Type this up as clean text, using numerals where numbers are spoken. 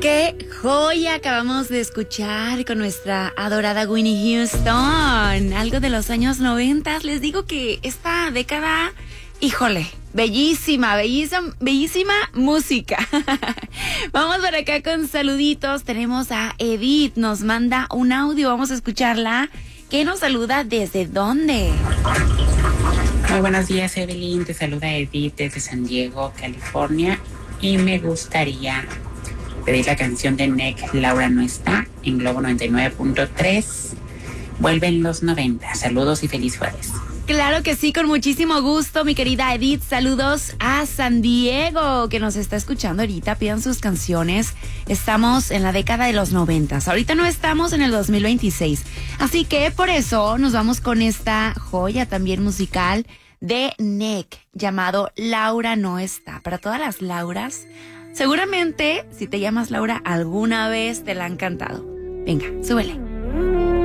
¡Qué joya acabamos de escuchar con nuestra adorada Whitney Houston! Algo de los años 90. Les digo que esta década, híjole, bellísima, bellísima, bellísima música. Vamos por acá con saluditos. Tenemos a Edith, nos manda un audio. Vamos a escucharla. ¿Qué nos saluda? ¿Desde dónde? Muy buenos días, Evelyn. Te saluda Edith desde San Diego, California. Y me gustaría pedir la canción de NEC, Laura no está, en Globo 99.3. Vuelven los 90. Saludos y feliz jueves. Claro que sí, con muchísimo gusto, mi querida Edith. Saludos a San Diego, que nos está escuchando ahorita. Pidan sus canciones. Estamos en la década de los 90. Ahorita no estamos en el 2026. Así que por eso nos vamos con esta joya también musical de NEC, llamado Laura no está. Para todas las Lauras, seguramente si te llamas Laura, alguna vez te la han cantado. Venga, súbele.